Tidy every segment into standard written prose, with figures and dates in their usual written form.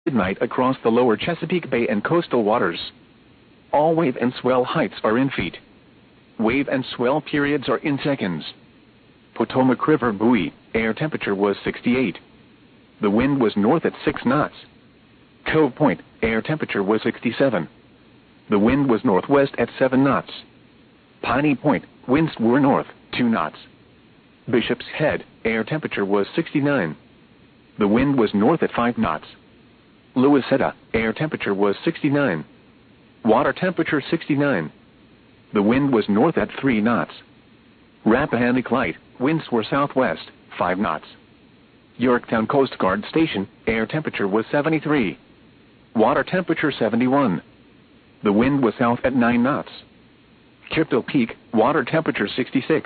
midnight across the lower Chesapeake Bay and coastal waters. All wave and swell heights are in feet. Wave and swell periods are in seconds. Potomac River buoy, air temperature was 68. The wind was north at 6 knots. Cove Point, air temperature was 67. The wind was northwest at 7 knots. Piney Point, winds were north, 2 knots. Bishop's Head, air temperature was 69. The wind was north at 5 knots. Louisetta, air temperature was 69. Water temperature 69. The wind was north at 3 knots. Rappahannock Light, winds were southwest, 5 knots. Yorktown Coast Guard Station, air temperature was 73. Water temperature 71. The wind was south at 9 knots. Kipto Peak, water temperature 66.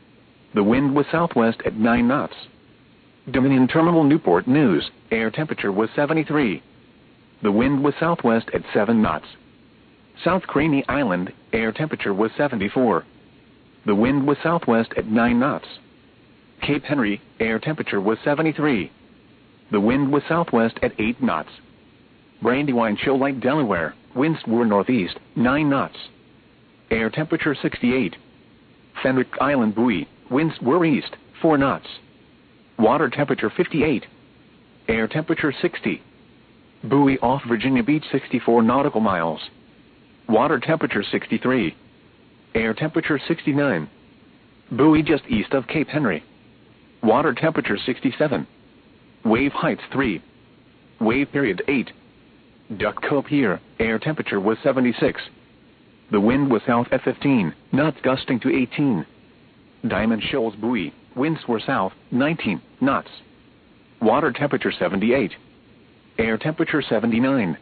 The wind was southwest at 9 knots. Dominion Terminal Newport News, air temperature was 73. The wind was southwest at 7 knots. South Craney Island, air temperature was 74. The wind was southwest at 9 knots. Cape Henry, air temperature was 73. The wind was southwest at 8 knots. Brandywine Shoal Lake, Delaware, winds were northeast, 9 knots. Air temperature 68. Fenwick Island buoy, winds were east, 4 knots. Water temperature 58. Air temperature 60. Buoy off Virginia Beach, 64 nautical miles. Water temperature 63. Air temperature 69. Buoy just east of Cape Henry. Water temperature 67. Wave heights 3. Wave period 8. Duck Cove Pier, air temperature was 76. The wind was south at 15, knots gusting to 18. Diamond Shoals buoy, winds were south, 19 knots. Water temperature 78. Air temperature 79.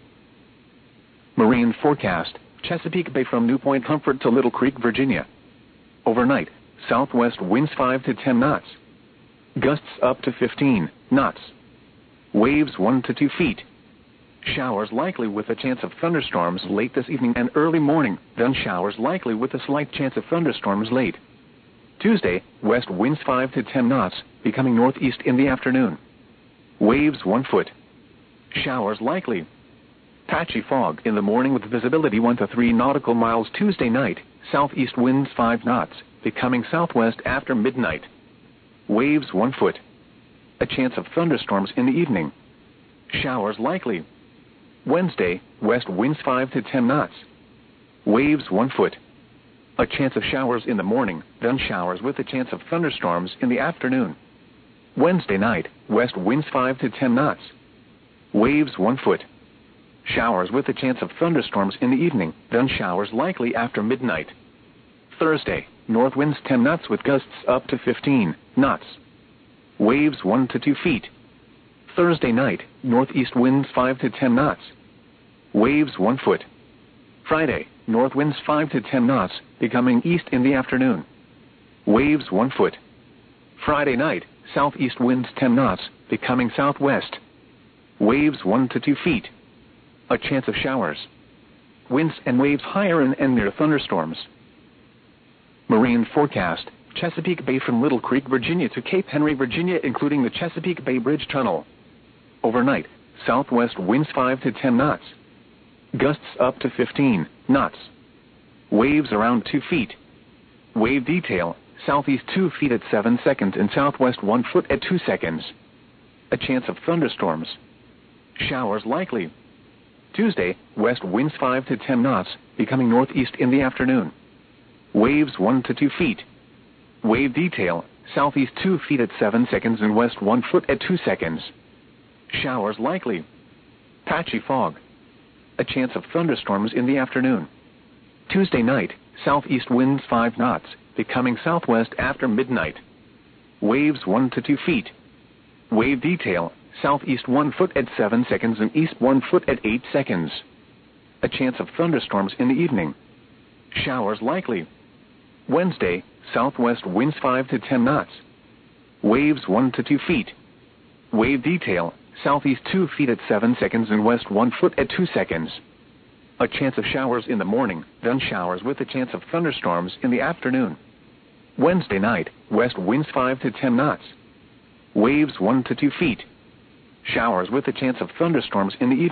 Marine forecast, Chesapeake Bay from New Point Comfort to Little Creek, Virginia. Overnight, southwest winds 5 to 10 knots. Gusts up to 15 knots. Waves 1 to 2 feet. Showers likely with a chance of thunderstorms late this evening and early morning, then showers likely with a slight chance of thunderstorms late. Tuesday, west winds 5 to 10 knots, becoming northeast in the afternoon. Waves 1 foot. Showers likely. Patchy fog in the morning with visibility 1 to 3 nautical miles. Tuesday night, southeast winds 5 knots, becoming southwest after midnight. Waves 1 foot. A chance of thunderstorms in the evening. Showers likely. Wednesday, west winds 5 to 10 knots. Waves 1 foot. A chance of showers in the morning, then showers with a chance of thunderstorms in the afternoon. Wednesday night, west winds 5 to 10 knots. Waves 1 foot. Showers with a chance of thunderstorms in the evening, then showers likely after midnight. Thursday, north winds 10 knots with gusts up to 15 knots. Waves 1 to 2 feet. Thursday night, northeast winds 5 to 10 knots. Waves 1 foot. Friday, north winds 5 to 10 knots, becoming east in the afternoon. Waves 1 foot. Friday night, southeast winds 10 knots, becoming southwest. Waves 1 to 2 feet. A chance of showers. Winds and waves higher and near thunderstorms. Marine forecast, Chesapeake Bay from Little Creek, Virginia to Cape Henry, Virginia, including the Chesapeake Bay Bridge Tunnel. Overnight, southwest winds 5 to 10 knots. Gusts up to 15 knots. Waves around 2 feet. Wave detail, southeast 2 feet at 7 seconds and southwest 1 foot at 2 seconds. A chance of thunderstorms. Showers likely. Tuesday, west winds 5 to 10 knots, becoming northeast in the afternoon. Waves 1 to 2 feet. Wave detail, southeast 2 feet at 7 seconds and west 1 foot at 2 seconds. Showers likely. Patchy fog. A chance of thunderstorms in the afternoon. Tuesday night, southeast winds 5 knots, becoming southwest after midnight. Waves 1 to 2 feet. Wave detail, southeast 1 foot at 7 seconds and east 1 foot at 8 seconds. A chance of thunderstorms in the evening. Showers likely. Wednesday, southwest winds 5 to 10 knots. Waves 1 to 2 feet. Wave detail, southeast 2 feet at 7 seconds and west 1 foot at 2 seconds. A chance of showers in the morning, then showers with a chance of thunderstorms in the afternoon. Wednesday night, west winds 5 to 10 knots. Waves 1 to 2 feet. Showers with a chance of thunderstorms in the evening.